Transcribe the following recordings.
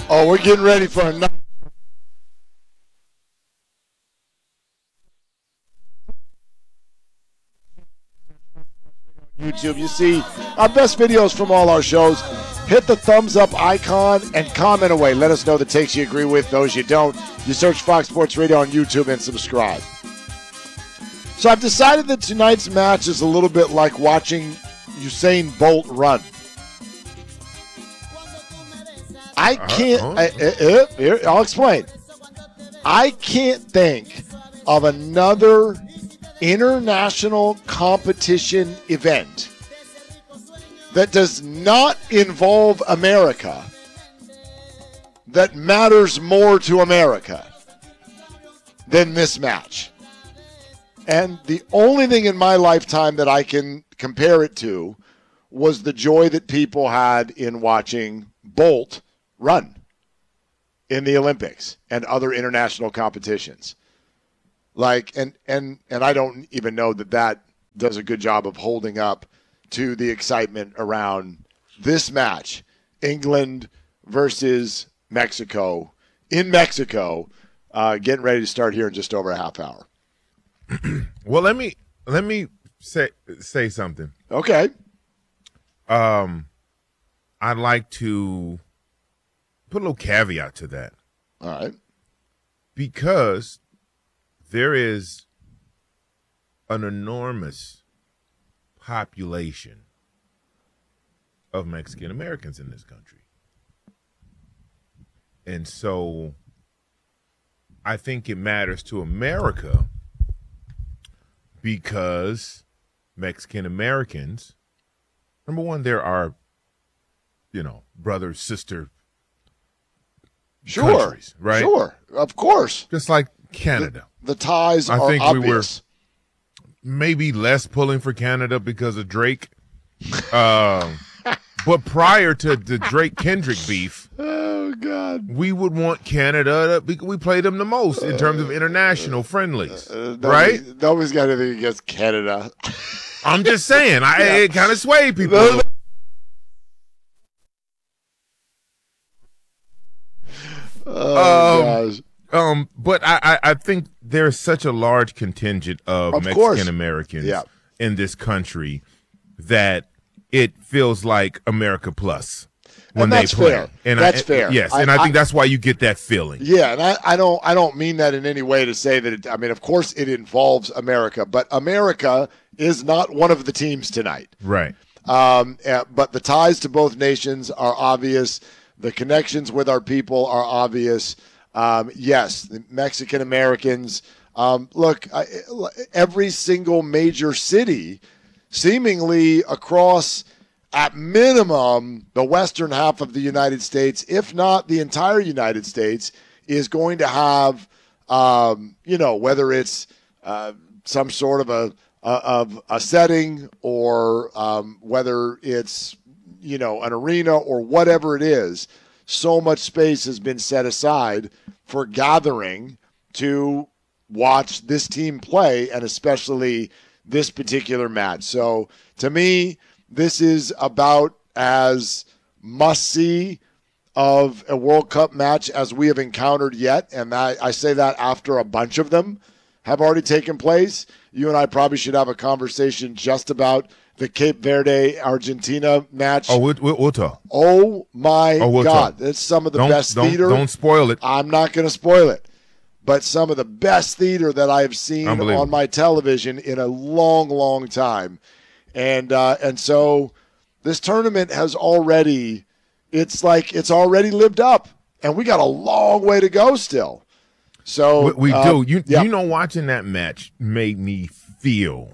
Oh, we're getting ready for another. YouTube. You see our best videos from all our shows. Hit the thumbs up icon and comment away. Let us know the takes you agree with, those you don't. You search Fox Sports Radio on YouTube and subscribe. So I've decided that tonight's match is a little bit like watching Usain Bolt run. I can't. I'll explain. I can't think of another international competition event that does not involve America that matters more to America than this match. And the only thing in my lifetime that I can compare it to was the joy that people had in watching Bolt run in the Olympics and other international competitions. Like, and I don't even know that does a good job of holding up to the excitement around this match, England versus Mexico, in Mexico, getting ready to start here in just over a half hour. Well, let me say something. Okay. I'd like to put a little caveat to that. All right. Because there is an enormous population of Mexican Americans in this country. And so I think it matters to America because Mexican Americans, number one, there are, brother, sister countries, right? Sure, of course. Just like Canada. The ties are obvious. I think we were maybe less pulling for Canada because of Drake. But prior to the Drake-Kendrick beef, oh God, we would want Canada because we play them the most in terms of international friendlies, right? Nobody's got anything against Canada. I'm just saying, it kind of swayed people. Gosh. But I think there's such a large contingent of Mexican Americans in this country that it feels like America Plus when they play. Fair. And that's fair. Yes, and I think that's why you get that feeling. Yeah, and I don't mean that in any way to say that. Of course it involves America, but America is not one of the teams tonight. Right. But the ties to both nations are obvious. The connections with our people are obvious. Yes, the Mexican Americans. Look, every single major city, seemingly across, at minimum, the western half of the United States, if not the entire United States, is going to have, whether it's some sort of a setting or whether it's, an arena or whatever it is, so much space has been set aside for gathering to watch this team play, and especially this particular match. So to me, this is about as must-see of a World Cup match as we have encountered yet, and I say that after a bunch of them have already taken place. You and I probably should have a conversation just about the Cape Verde Argentina match. Oh, we'll talk. Oh my God, talk. It's some of the best theater. Don't spoil it. I'm not going to spoil it, but some of the best theater that I've seen on my television in a long, long time, and so this tournament has already. It's already lived up, and we got a long way to go still. So we do. You know, watching that match made me feel.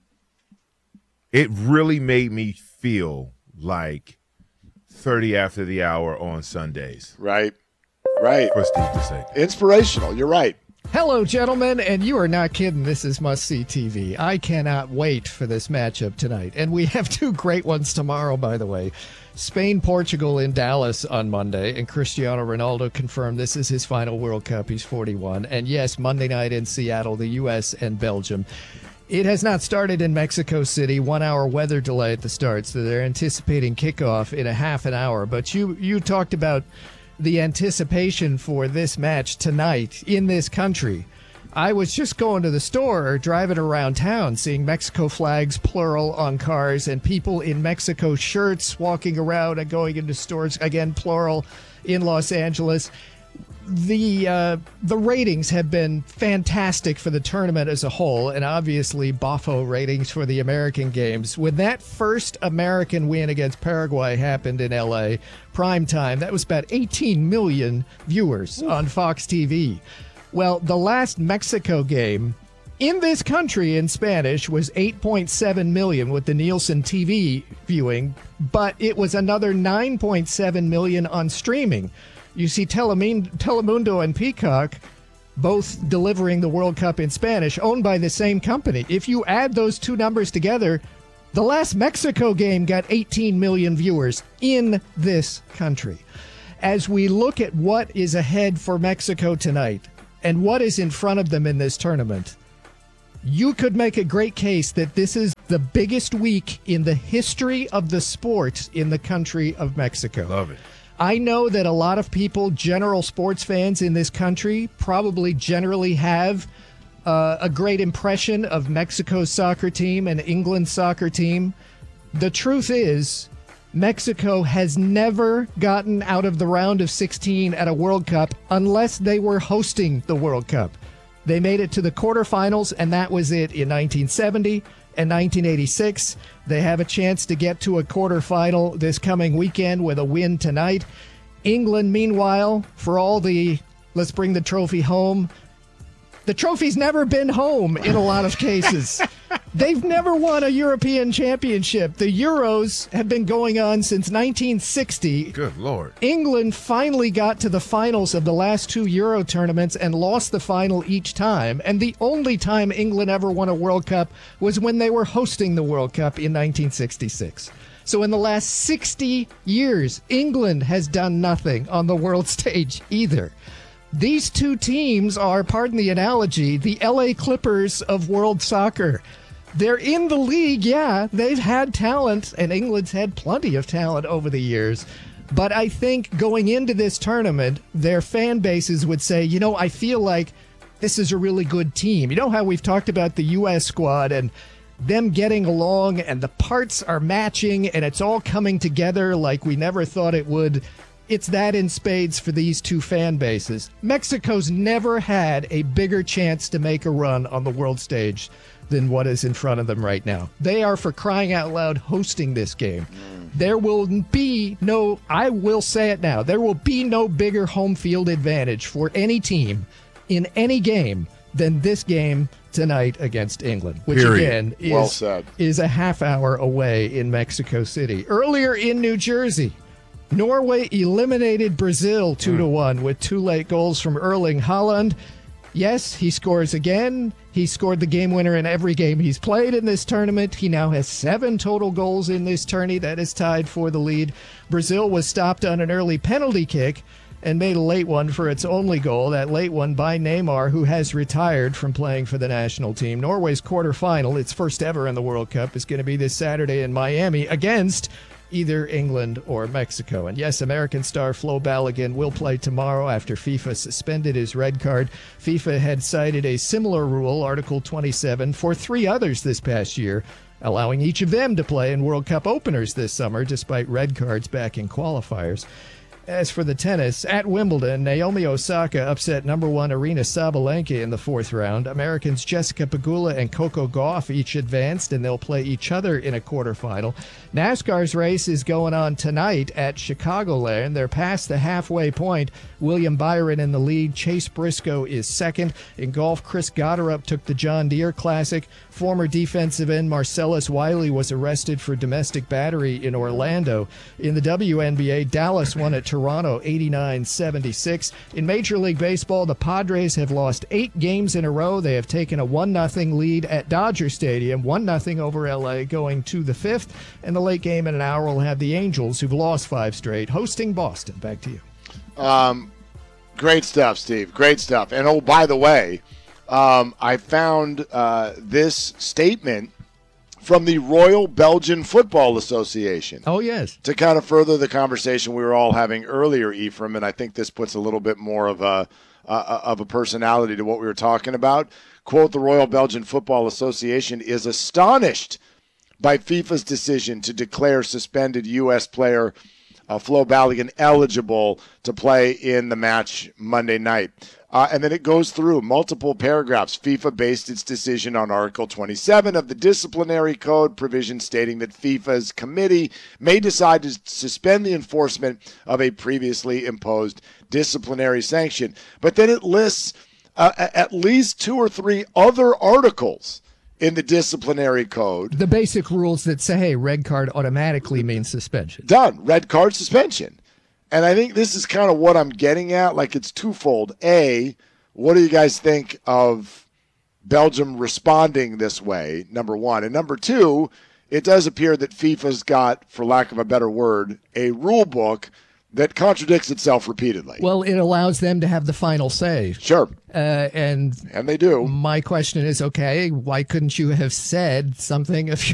It really made me feel like 30 after the hour on Sundays. Right. For Steve to say. Inspirational. You're right. Hello, gentlemen, and you are not kidding. This is must-see TV. I cannot wait for this matchup tonight. And we have two great ones tomorrow, by the way. Spain-Portugal in Dallas on Monday, and Cristiano Ronaldo confirmed this is his final World Cup. He's 41. And yes, Monday night in Seattle, the U.S. and Belgium. It has not started in Mexico City. 1 hour weather delay at the start, so they're anticipating kickoff in a half an hour. But you talked about the anticipation for this match tonight in this country. I was just going to the store or driving around town, seeing Mexico flags, plural, on cars, and people in Mexico shirts walking around and going into stores, again, plural, in Los Angeles. The ratings have been fantastic for the tournament as a whole, and obviously Bafo ratings for the American games. When that first American win against Paraguay happened in L.A., prime time, that was about 18 million viewers on Fox TV. Well, the last Mexico game in this country in Spanish was 8.7 million with the Nielsen TV viewing, but it was another 9.7 million on streaming. You see Telemundo and Peacock both delivering the World Cup in Spanish, owned by the same company. If you add those two numbers together, the last Mexico game got 18 million viewers in this country. As we look at what is ahead for Mexico tonight and what is in front of them in this tournament, you could make a great case that this is the biggest week in the history of the sport in the country of Mexico. Love it. I know that a lot of people, general sports fans in this country, probably generally have a great impression of Mexico's soccer team and England's soccer team. The truth is, Mexico has never gotten out of the round of 16 at a World Cup unless they were hosting the World Cup. They made it to the quarterfinals, and that was it in 1970 and 1986. They have a chance to get to a quarterfinal this coming weekend with a win tonight. England, meanwhile, for all the let's bring the trophy home, the trophy's never been home in a lot of cases. They've never won a European championship. The Euros have been going on since 1960. Good Lord. England finally got to the finals of the last two Euro tournaments and lost the final each time. And the only time England ever won a World Cup was when they were hosting the World Cup in 1966. So in the last 60 years, England has done nothing on the world stage either. These two teams are, pardon the analogy, the LA Clippers of world soccer. They're in the league, yeah. They've had talent, and England's had plenty of talent over the years. But I think going into this tournament, their fan bases would say, you know, I feel like this is a really good team. You know how we've talked about the U.S. squad and them getting along, and the parts are matching, and it's all coming together like we never thought it would. It's that in spades for these two fan bases. Mexico's never had a bigger chance to make a run on the world stage than what is in front of them right now. They are, for crying out loud, hosting this game. There will be no, I will say it now, there will be no bigger home field advantage for any team in any game than this game tonight against England, which again is a half hour away in Mexico City. Earlier in New Jersey, Norway eliminated Brazil 2-1 with two late goals from Erling Haaland. Yes, he scores again. He scored the game winner in every game he's played in this tournament. He now has 7 total goals in this tourney. That is tied for the lead. Brazil was stopped on an early penalty kick and made a late one for its only goal. That late one by Neymar, who has retired from playing for the national team. Norway's quarterfinal, its first ever in the World Cup, is going to be this Saturday in Miami against either England or Mexico. And yes, American star Flo Balogun will play tomorrow after FIFA suspended his red card. FIFA had cited a similar rule, Article 27, for 3 others this past year, allowing each of them to play in World Cup openers this summer, despite red cards back in qualifiers. As for the tennis, at Wimbledon, Naomi Osaka upset number 1 Aryna Sabalenka in the 4th round. Americans Jessica Pegula and Coco Gauff each advanced, and they'll play each other in a quarterfinal. NASCAR's race is going on tonight at Chicagoland. They're past the halfway point. William Byron in the lead. Chase Briscoe is second. In golf, Chris Gotterup took the John Deere Classic. Former defensive end Marcellus Wiley was arrested for domestic battery in Orlando. In the WNBA, Dallas won at Toronto 89-76. In Major League Baseball, the Padres have lost 8 games in a row. They have taken a 1-0 lead at Dodger Stadium, 1-0 over LA going to the 5th. And the late game in an hour will have the Angels, who've lost 5 straight, hosting Boston. Back to you. Great stuff, Steve. Great stuff. And oh, by the way, I found this statement from the Royal Belgian Football Association. Oh, yes. To kind of further the conversation we were all having earlier, Ephraim, and I think this puts a little bit more of a personality to what we were talking about. Quote, the Royal Belgian Football Association is astonished by FIFA's decision to declare suspended U.S. player Flo Balogun eligible to play in the match Monday night. And then it goes through multiple paragraphs. FIFA based its decision on Article 27 of the Disciplinary Code, provision stating that FIFA's committee may decide to suspend the enforcement of a previously imposed disciplinary sanction. But then it lists at least 2 or 3 other articles in the disciplinary code. The basic rules that say, hey, red card automatically means suspension. Done. Red card suspension. And I think this is kind of what I'm getting at. Like, it's twofold. A, what do you guys think of Belgium responding this way, number one? And number two, it does appear that FIFA's got, for lack of a better word, a rule book that contradicts itself repeatedly. Well, it allows them to have the final say. Sure. And they do. My question is, okay, why couldn't you have said something